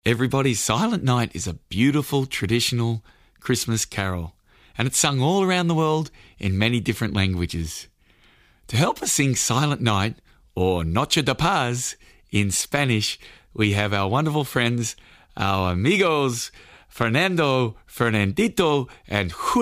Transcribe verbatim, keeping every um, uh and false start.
Everybody, Silent Night is a beautiful traditional Christmas carol, and it's sung all around the world in many different languages. To help us sing Silent Night, or Noche de Paz in Spanish, we have our wonderful friends, our amigos, Fernando, Fernandito, and